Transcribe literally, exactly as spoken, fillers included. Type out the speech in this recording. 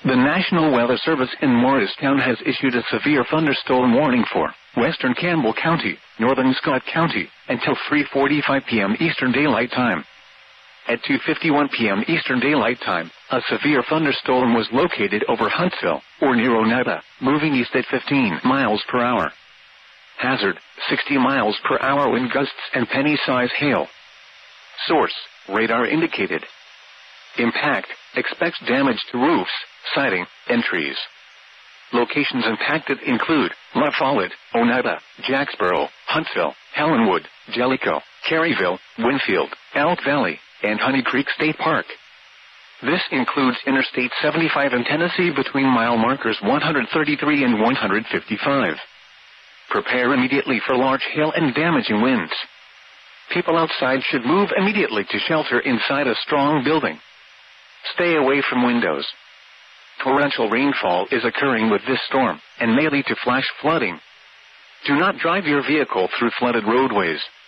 The National Weather Service in Morristown has issued a severe thunderstorm warning for western Campbell County, northern Scott County, until three forty-five p m Eastern Daylight Time. At two fifty-one p m Eastern Daylight Time, a severe thunderstorm was located over Huntsville, or near Oneida, moving east at fifteen miles per hour. Hazard, sixty miles per hour wind gusts and penny-size hail. Source, radar indicated. Impact, expects damage to roofs, siding, and trees. Locations impacted include La Follette, Oneida, Jacksboro, Huntsville, Helenwood, Jellicoe, Caryville, Winfield, Elk Valley, and Honey Creek State Park. This includes Interstate seventy-five in Tennessee between mile markers one thirty-three and one fifty-five. Prepare immediately for large hail and damaging winds. People outside should move immediately to shelter inside a strong building. Stay away from windows. Torrential rainfall is occurring with this storm and may lead to flash flooding. Do not drive your vehicle through flooded roadways.